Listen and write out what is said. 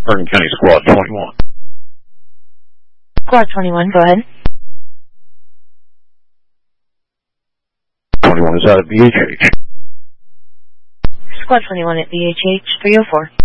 Bergen County Squad 21. Squad 21, go ahead. 21 is out at BHH. Squad 21 at BHH 304.